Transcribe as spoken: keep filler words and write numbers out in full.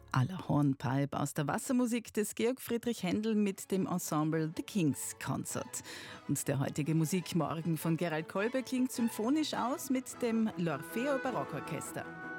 à la Hornpipe aus der Wassermusik des Georg Friedrich Händel mit dem Ensemble The King's Concert. Und der heutige Musikmorgen von Gerald Kolbe klingt symphonisch aus mit dem L'Orfeo Barockorchester.